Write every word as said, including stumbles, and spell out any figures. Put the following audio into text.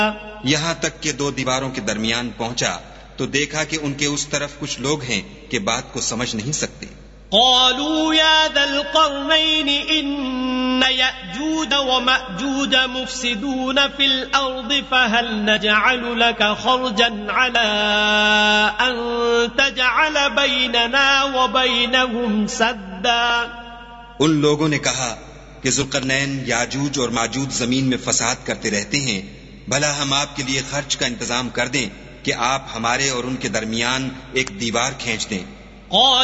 यहाँ तक कि दो दीवारों के दरमियान पहुंचा तो देखा कि उनके उस तरफ कुछ लोग हैं कि बात को समझ नहीं सकते। قالوا يا ذا القرنين إن يأجوج ومأجوج مفسدون في الأرض فهل نجعل لك خرجا على أن تجعل بيننا وبينهم سدا। उन लोगों ने कहा कि जुल्करनैन याजूज और माजूज जमीन में फसाद करते रहते हैं, भला हम आपके लिए खर्च का इंतजाम कर दें कि आप हमारे और उनके दरमियान एक दीवार खींच दें।